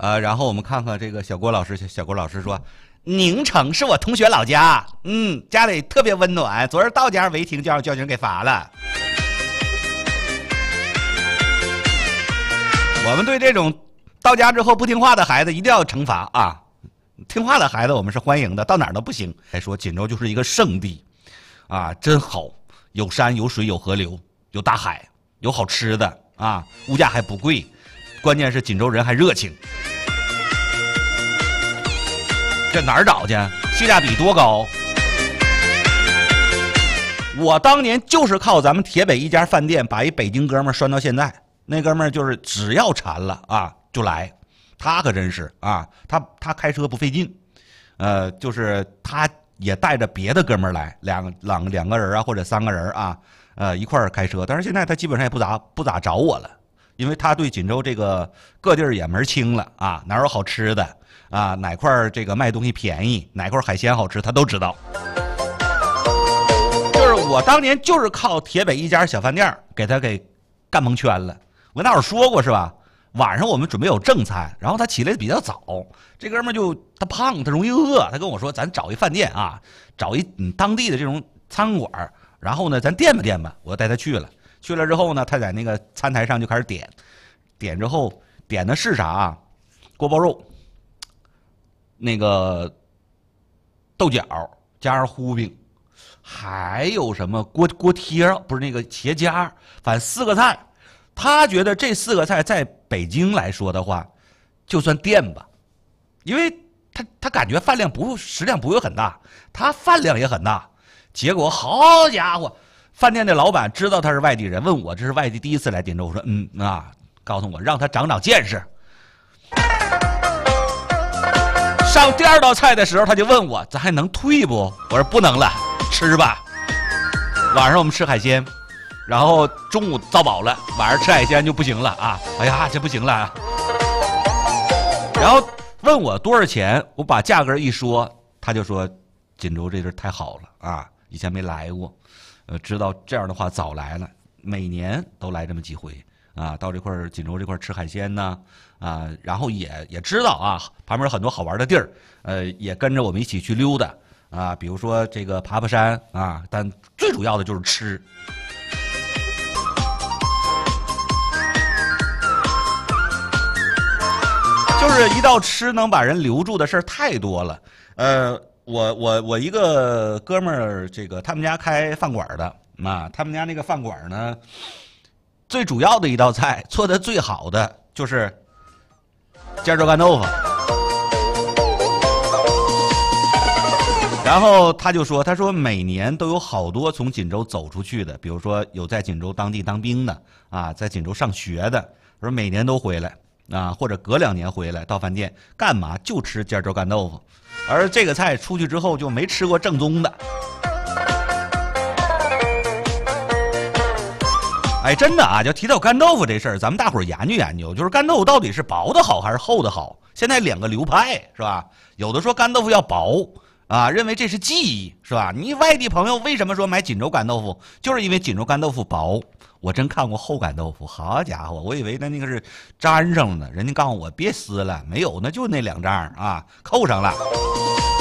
然后我们看看这个小郭老师，小郭老师说，宁城是我同学老家，家里特别温暖，昨儿到家违停就让交警给罚了。我们对这种到家之后不听话的孩子一定要惩罚啊！听话的孩子我们是欢迎的，到哪儿都不行。还说锦州就是一个圣地，啊，真好，有山有水有河流有大海有好吃的啊，物价还不贵，关键是锦州人还热情。这哪儿找去？性价比多高？我当年就是靠咱们铁北一家饭店把一北京哥们儿拴到现在。那哥们儿就是只要馋了啊就来，他可真是啊，他开车不费劲，就是他也带着别的哥们儿来，两个人啊或者3个人啊，一块儿开车。但是现在他基本上也不咋找我了，因为他对锦州这个各地儿也门清了啊，哪有好吃的啊，哪块这个卖东西便宜，哪块海鲜好吃，他都知道。就是我当年就是靠铁北一家小饭店给他给干蒙圈了。我跟大伙说过是吧？晚上我们准备有正餐，然后他起来比较早，这哥们儿他胖，他容易饿，他跟我说咱找一饭店啊，找一当地的这种餐馆，然后呢咱垫吧垫吧。我带他去了之后呢，他在那个餐台上就开始点之后点的是啥啊？锅包肉，那个豆角加上糊饼，还有什么锅贴，不是那个茄夹，反正4个菜。他觉得这4个菜在北京来说的话，就算垫吧，因为他感觉食量不会很大，他饭量也很大。结果好家伙，饭店的老板知道他是外地人，问我这是外地第一次来锦州，我说告诉我让他长见识。上第2道菜的时候，他就问我咱还能退不？我说不能了，吃吧。晚上我们吃海鲜。然后中午造饱了，晚上吃海鲜就不行了啊！哎呀，这不行了。然后问我多少钱，我把价格一说，他就说锦州这地儿太好了啊，以前没来过，知道这样的话早来了，每年都来这么几回啊，到锦州这块吃海鲜呢啊，然后也知道啊，旁边有很多好玩的地儿，也跟着我们一起去溜达啊，比如说这个爬山啊，但最主要的就是吃。就是一道吃能把人留住的事儿太多了，我一个哥们儿，这个他们家开饭馆的啊，他们家那个饭馆呢，最主要的一道菜做的最好的就是尖椒干豆腐。然后他就说，他说每年都有好多从锦州走出去的，比如说有在锦州当地当兵的啊，在锦州上学的，说每年都回来。啊，或者隔2年回来到饭店干嘛？就吃尖椒干豆腐，而这个菜出去之后就没吃过正宗的。哎，真的啊，就提到干豆腐这事儿，咱们大伙儿研究研究，就是干豆腐到底是薄的好还是厚的好？现在2个流派是吧？有的说干豆腐要薄啊，认为这是技艺是吧？你外地朋友为什么说买锦州干豆腐？就是因为锦州干豆腐薄。我真看过厚干豆腐，好家伙，我以为那个是粘上了呢，人家告诉我别撕了，没有，那就那2张啊，扣上了。